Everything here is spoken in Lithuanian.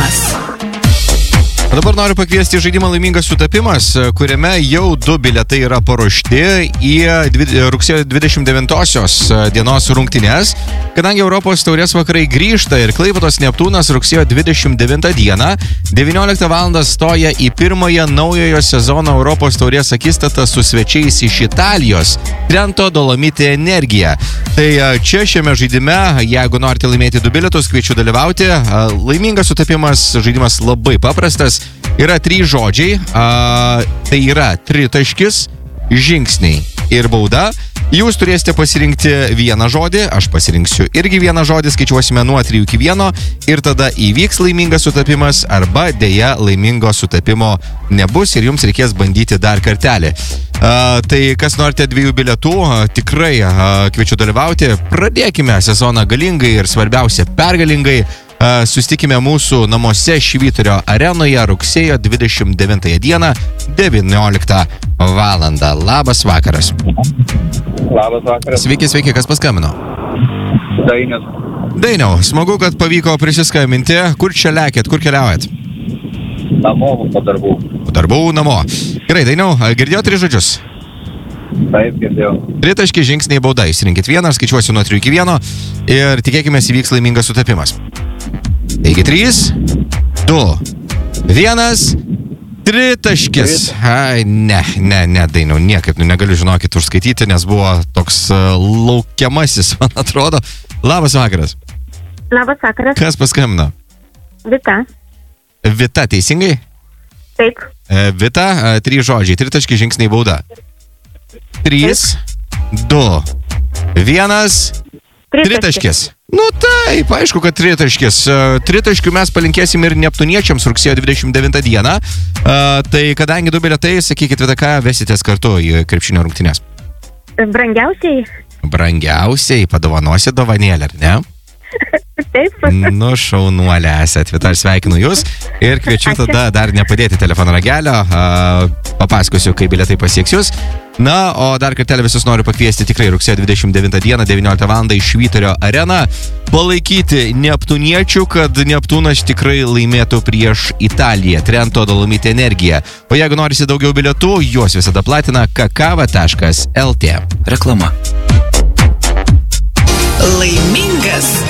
sutapimas. Dabar noriu pakviesti žaidimą Laimingas sutapimas, kuriame jau 2 bilietai yra paruošti į rugsėjo 29 dienos rungtynes. Kadangi Europos taurės vakarai grįžta ir Klaipėdos Neptūnas rugsėjo 29 dieną 19 val. Stoja į pirmąją naujojo sezono Europos taurės akistatą su svečiais iš Italijos Trento Dolomite Energija. Tai čia šiame žaidime, jeigu norite laimėti 2 bilietus, kviečiu dalyvauti. Laimingas sutapimas žaidimas labai paprastas. Yra 3 žodžiai, tai yra tritaškis, žingsniai ir bauda. Jūs turėsite pasirinkti vieną žodį, aš pasirinksiu irgi vieną žodį, skaičiuosime nuo 3 iki 1 ir tada įvyks laimingas sutapimas arba dėja laimingo sutapimo nebus ir jums reikės bandyti dar kartelį. Tai kas norite 2 bilietų, tikrai kviečiu dalyvauti. Pradėkime sezoną galingai ir svarbiausia pergalingai. Susitikime mūsų namuose Švyturio arenoje rugsėjo 29 dieną 19 val. Labas vakaras. Labas vakaras. Sveiki, kas paskambino? Dainiau, smagu, kad pavyko prisiskambinti. Kur čia lekėt, kur keliaujat? Namo po darbų. Po darbų namo. Gerai, Dainiau, girdėjau 3 žodžius? Taip, girdėjau. Tritaškiai, žingsniai, bauda. Išsirinkit vieną, skaičiuosiu nuo 3 iki 1 ir tikėkime įvyks laimingas sutapimas. Taigi 3, 2, 1, tritaškis. Ai, ne, Dainiau, niekaip negaliu, žinokit, užskaityti, nes buvo toks laukiamasis, man atrodo. Labas vakaras. Labas vakaras. Kas paskambino? Vita. Vita, teisingai? Taip. Vita, 3 žodžiai, tritaškiai, žingsniai, bauda. 3, 2, 1, tritaškis. Nu taip, aišku, kad tritaškis. Tritaškių mes palinkėsim ir neptūniečiams rugsėjo 29 dieną. Tai kadangi 2 bilietai, sakykit, Vita, ką vesitės kartu į krepšinio rungtynes? Brangiausiai. Brangiausiai padovanosi dovanėlę, ar ne? Taip. Nu, šaunuolė esat, Vita, aš sveikinu jūs ir kviečiu tada dar nepadėti telefono ragelio, papasakosiu, kaip bilietai pasieks jūs. Na, o dar kartelį visus noriu pakviesti tikrai rugsėjo 29 dieną 19 val. Į Švyturio areną palaikyti neptūniečių, kad Neptūnas tikrai laimėtų prieš Italiją, Trento Dolomite Energija. O jeigu norisi daugiau bilietų, juos visada platina kakava.lt. Reklama. Laimingas